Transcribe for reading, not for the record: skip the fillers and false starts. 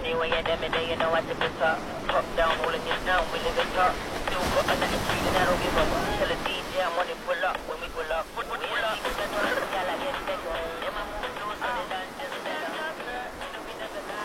Anyway, at them and they, you know I tip the top. Top down, all in this now, we live in top. Still got a nothing free, and I don't give up.